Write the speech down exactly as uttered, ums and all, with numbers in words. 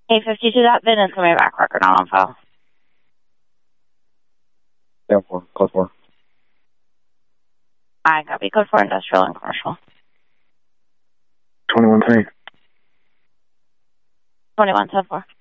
eight fifty-two, that VIN is coming back record not on file. Yeah, four. Code four. I copy. Code four, industrial and commercial. twenty-one ten. twenty-one ten four.